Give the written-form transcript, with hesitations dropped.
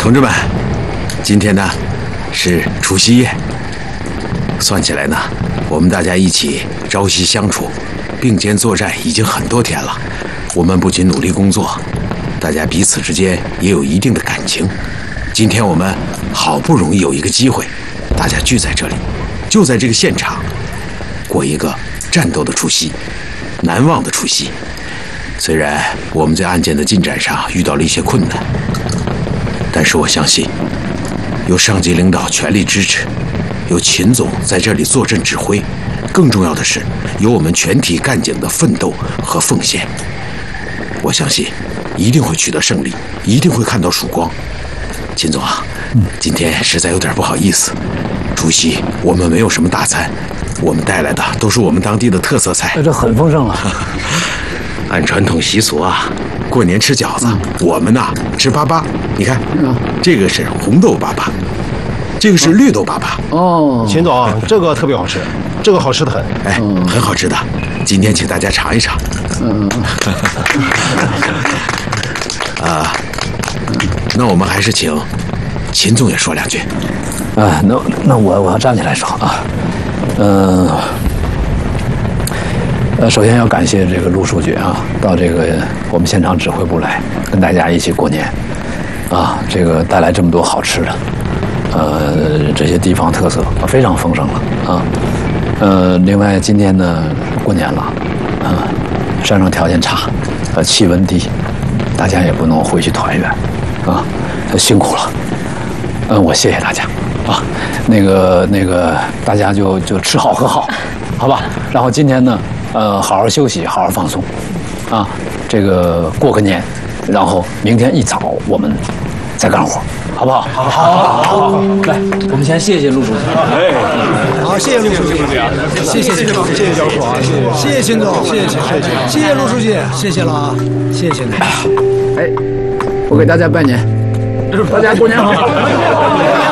同志们，今天呢是除夕夜，算起来呢，我们大家一起朝夕相处，并肩作战已经很多天了。我们不仅努力工作，大家彼此之间也有一定的感情。今天我们好不容易有一个机会，大家聚在这里，就在这个现场，过一个战斗的除夕，难忘的除夕。虽然我们在案件的进展上遇到了一些困难，但是我相信，有上级领导全力支持，有秦总在这里坐镇指挥，更重要的是，有我们全体干警的奋斗和奉献。我相信，一定会取得胜利，一定会看到曙光。秦总啊，今天实在有点不好意思，除夕我们没有什么大餐，我们带来的都是我们当地的特色菜。 这很丰盛了。 按传统习俗啊，过年吃饺子，我们呐吃粑粑。你看，这个是红豆粑粑，这个是绿豆粑粑。 哦，秦总，这个特别好吃，这个好吃的很。 哎，很好吃的，今天请大家尝一尝。那我们还是请秦总也说两句。 那我要站起来说啊，首先要感谢这个陆书记啊，到这个我们现场指挥部来，跟大家一起过年，啊，这个带来这么多好吃的，这些地方特色非常丰盛了啊。另外今天呢过年了，山上条件差，气温低，大家也不能回去团圆，啊，辛苦了。我谢谢大家啊，那个大家就吃好喝好，好吧？然后今天呢。好好休息，好好放松，啊，这个过个年，然后明天一早我们再干活，好不好？好，来，我们先谢谢陆书记。 好，谢谢陆书记，谢谢秦总，谢谢教授啊，谢谢秦总，谢谢陆书记，谢谢了啊，谢谢你。 哎，我给大家拜年，大家过年好。